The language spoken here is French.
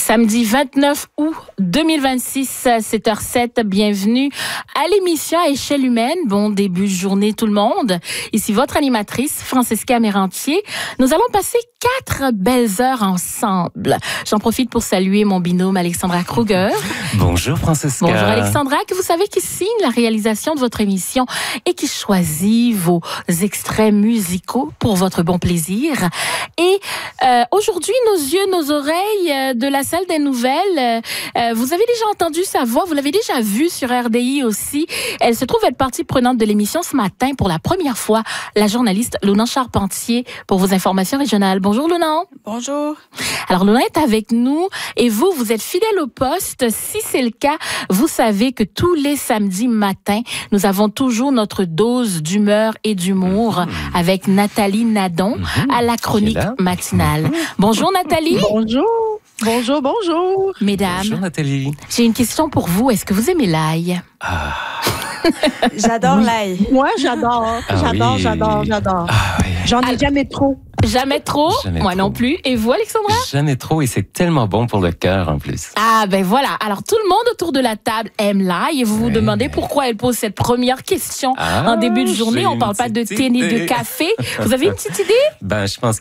Samedi 29 août 2026, 7h07, bienvenue à l'émission à échelle humaine. Bon début de journée tout le monde. Ici votre animatrice, Francesca Mérantier. Nous allons passer 4 belles heures ensemble. J'en profite pour saluer mon binôme Alexandra Kruger. Bonjour Francesca. Bonjour Alexandra, que vous savez qui signe la réalisation de votre émission et qui choisit vos extraits musicaux pour votre bon plaisir. Et aujourd'hui, nos yeux, nos oreilles de la salle des nouvelles, vous avez déjà entendu sa voix, vous l'avez déjà vue sur RDI aussi. Elle se trouve être partie prenante de l'émission ce matin pour la première fois, la journaliste Lonan Charpentier pour vos informations régionales. Bonjour Lonan. Bonjour. Alors Lonan est avec nous et vous êtes fidèle au poste. Si c'est le cas, vous savez que tous les samedis matins, nous avons toujours notre dose d'humeur et d'humour avec Nathalie Nadon à la chronique matinale. Bonjour Nathalie. Bonjour. Bonjour, bonjour. Mesdames, Bonjour Nathalie. j'ai une question pour vous. Est-ce que vous aimez l'ail? J'adore l'ail. Moi, j'adore. J'adore. Ah, oui. J'en ai jamais trop. Jamais trop? Jamais Moi trop. non plus. Et vous, Alexandra? Jamais trop et c'est tellement bon pour le cœur en plus. Ah ben voilà. Alors tout le monde autour de la table aime l'ail et vous vous demandez pourquoi elle pose cette première question en début de journée. j'ai On parle une pas de petite thé ni de idée. café. Vous avez une petite idée? Ben, je pense